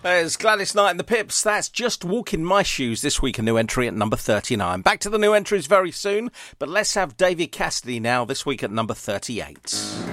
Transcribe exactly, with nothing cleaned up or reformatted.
There's Gladys Knight and the Pips. That's Just Walk in My Shoes this week, a new entry at number thirty-nine. Back to the new entries very soon, but let's have David Cassidy now this week at number thirty-eight.